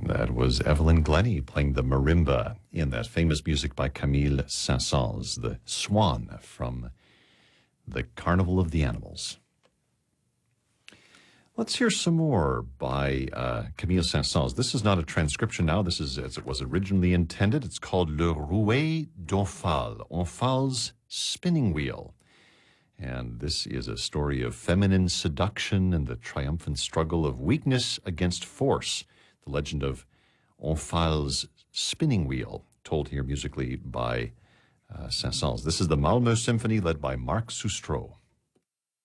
That was Evelyn Glennie playing the marimba in that famous music by Camille Saint-Saëns, the Swan from the Carnival of the Animals. Let's hear some more by Camille Saint-Saëns. This is not a transcription now. This is as it was originally intended. It's called Le Rouet d'Omphale, Omphale's Spinning Wheel. And this is a story of feminine seduction and the triumphant struggle of weakness against force. The legend of Omphale's spinning wheel, told here musically by Saint-Saëns. This is the Malmö Symphony led by Marc Sustro.